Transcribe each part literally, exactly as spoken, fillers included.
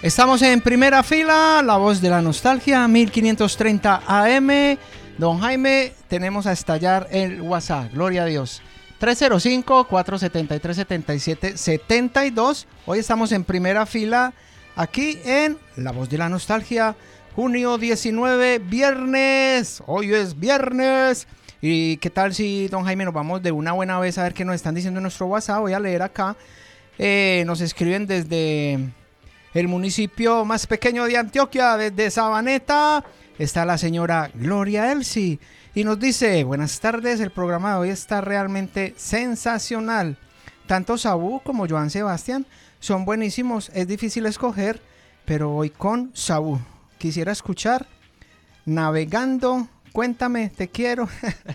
Estamos en primera fila, La Voz de la Nostalgia, mil quinientos treinta A M. Don Jaime, tenemos a estallar el WhatsApp, gloria a Dios. tres cero cinco, cuatro siete tres, siete siete siete dos. Hoy estamos en primera fila, aquí en La Voz de la Nostalgia, junio diecinueve, viernes. Hoy es viernes. ¿Y qué tal si, don Jaime, nos vamos de una buena vez a ver qué nos están diciendo en nuestro WhatsApp? Voy a leer acá. Eh, nos escriben desde el municipio más pequeño de Antioquia, desde Sabaneta. Está la señora Gloria Elsie y nos dice: buenas tardes, el programa de hoy está realmente sensacional. Tanto Sabu como Joan Sebastián son buenísimos. Es difícil escoger, pero voy con Sabu. Quisiera escuchar Navegando, Cuéntame, Te Quiero.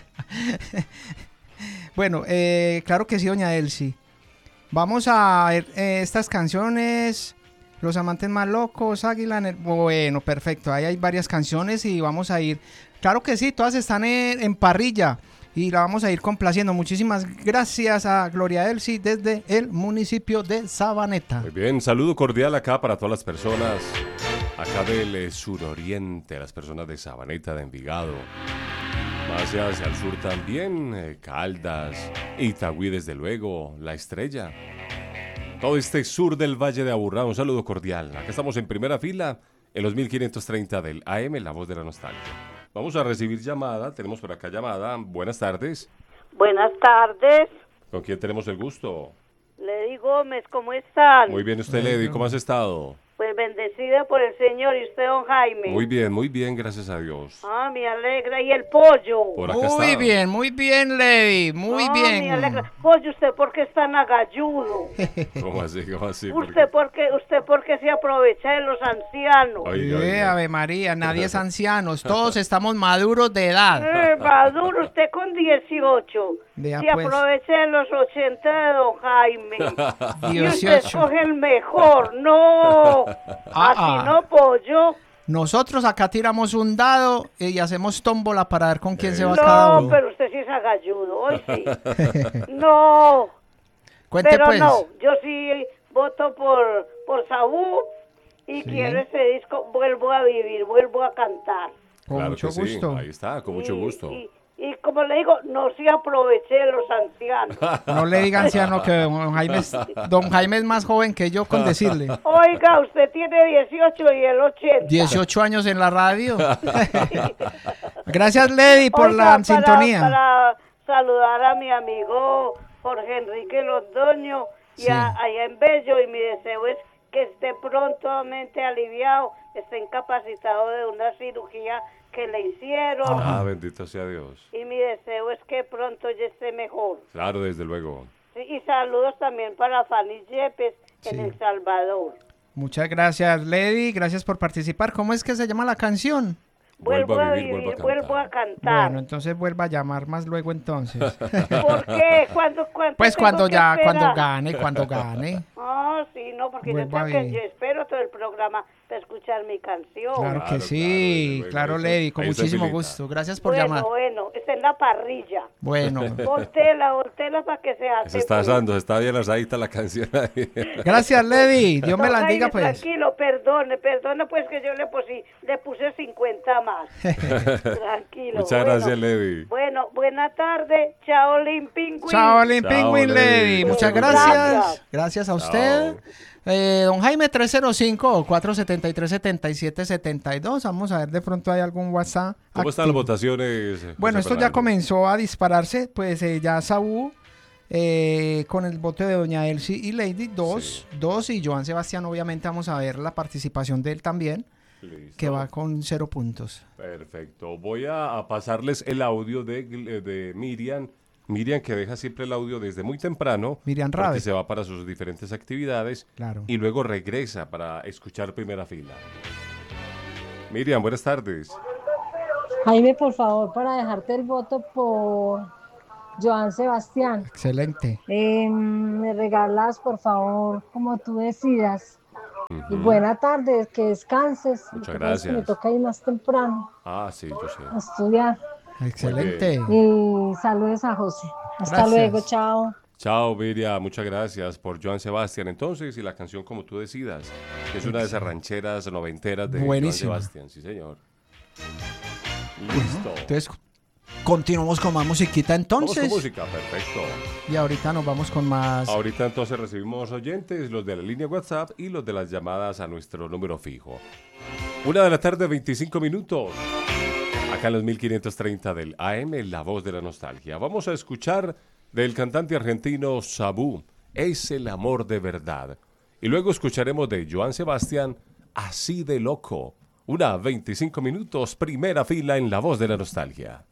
Bueno, eh, claro que sí, doña Elsie. Vamos a ver eh, estas canciones. Los Amantes Más Locos, Águila. El... Bueno, perfecto. Ahí hay varias canciones y vamos a ir. Claro que sí, todas están en, en parrilla y la vamos a ir complaciendo. Muchísimas gracias a Gloria Elsie desde el municipio de Sabaneta. Muy bien, saludo cordial acá para todas las personas acá del eh, suroriente, las personas de Sabaneta, de Envigado. Más hacia el sur también, eh, Caldas, Itagüí desde luego, La Estrella. Todo este sur del Valle de Aburrá, un saludo cordial. Acá estamos en primera fila, en los mil quinientos treinta del A M, La Voz de la Nostalgia. Vamos a recibir llamada, tenemos por acá llamada. Buenas tardes. Buenas tardes. ¿Con quién tenemos el gusto? Lady Gómez, ¿cómo están? Muy bien, usted, Lady, ¿cómo has estado? Pues bendecida por el Señor. ¿Y usted, don Jaime? Muy bien, muy bien, gracias a Dios. Ah, me alegra. ¿Y el pollo? Por acá muy está. bien, muy bien, Lady, muy ah, bien. Me alegra. Pollo, ¿usted por qué es tan agalludo? ¿Cómo así, cómo así? ¿Usted por qué, usted por qué se aprovecha de los ancianos? Oiga, Eh, oiga. Ave María, nadie es ancianos, todos estamos maduros de edad. Eh, maduro, usted con dieciocho. Vea, Se pues. aprovecha de los ochenta de don Jaime. Y usted dieciocho. escoge el mejor. No, Ah, así ah. no, pollo. Nosotros acá tiramos un dado y hacemos tómbola para ver con quién se va No, cada No, uno. pero usted sí es agalludo, hoy sí. No, Cuente pero pues. no, yo sí voto por, por Saúl y Sí. quiero ese disco, vuelvo a vivir, vuelvo a cantar. Con Claro mucho que sí, gusto. ahí está, con mucho Y- gusto. Y, y como le digo, no se aproveche de los ancianos. No le diga anciano que don Jaime, es, don Jaime es más joven que yo con decirle. Oiga, usted tiene dieciocho y el ochenta. dieciocho años en la radio. Gracias, Lady, por Oiga, la para, sintonía. Para saludar a mi amigo Jorge Enrique Londoño y Sí. a- allá en Bello, y mi deseo es que esté prontamente aliviado, esté incapacitado de una cirugía que le hicieron, Ah, bendito sea Dios. y mi deseo es que pronto ya esté mejor. Claro, desde luego. Sí, y saludos también para Fanny Yepes en Sí. El Salvador. Muchas gracias, Lady. Gracias por participar. ¿Cómo es que se llama la canción? Vuelvo a vivir, vuelvo a cantar. Bueno, entonces vuelva a llamar más luego entonces. ¿Por qué? ¿Cuándo, cuánto Pues tengo cuando que ya, esperar? cuando gane, cuando gane. Ah, sí, no, porque yo, Vuelvo a tengo que, vivir. yo espero todo el programa para escuchar mi canción. Claro Claro, que sí, claro, claro, desde luego. Lady, con Ahí está muchísimo Milita. gusto. Gracias por bueno, llamar. bueno, está en la parrilla. Bueno, Voltela, voltela para que se hace. Se está asando, se está bien asadita la canción ahí. gracias, Lady. Dios me la Ay, bendiga, pues. Tranquilo, perdone, perdone, pues que yo le, puse, le puse cincuenta más. Tranquilo. Muchas bueno, gracias, Lady. Bueno, buena tarde. Chao, Lin Pingüín. Chao, Lin Chao, Penguin Lady. Lady. Muchas Gracias. gracias. Gracias a usted. Eh, don Jaime, tres cero cinco, cuatro siete tres, siete siete siete dos. Vamos a ver, de pronto hay algún WhatsApp. ¿Cómo están las activo. votaciones? José Bueno, esto ya Fernando? comenzó a dispararse. Pues eh, ya Saúl, eh, con el voto de doña Elsie y Lady, dos, Sí. dos. Y Joan Sebastián, obviamente, vamos a ver la participación de él también, Listo. que va con cero puntos. Perfecto. Voy a, a pasarles el audio de, de Miriam. Miriam, que deja siempre el audio desde muy temprano. Miriam porque Rabe. se va para sus diferentes actividades. Claro. Y luego regresa para escuchar primera fila. Miriam, buenas tardes. Jaime, por favor, para dejarte el voto por Joan Sebastián, Excelente. eh, me regalas, por favor, como tú decidas. Y Ujú. buena tarde, que descanses. Muchas Lo que pasa es que gracias. Me toca ir más temprano Ah, sí, yo sé. a estudiar. Excelente. Y saludos a José. Hasta Gracias. luego, chao. Chao, Miriam, muchas gracias por Joan Sebastián. Entonces, y la canción Como tú decidas, que es una de esas rancheras noventeras de Buenísima. Joan Sebastián, sí señor. Listo. Entonces, continuamos con más musiquita entonces. Vamos con música, perfecto. Y ahorita nos vamos con más. Ahorita entonces recibimos oyentes, los de la línea WhatsApp y los de las llamadas a nuestro número fijo. Una de la tarde, veinticinco minutos. Acá en los mil quinientos treinta del A M, La Voz de la Nostalgia. Vamos a escuchar del cantante argentino Sabú, Es el amor de verdad. Y luego escucharemos de Joan Sebastián, Así de loco. Una veinticinco minutos, primera fila en La Voz de la Nostalgia.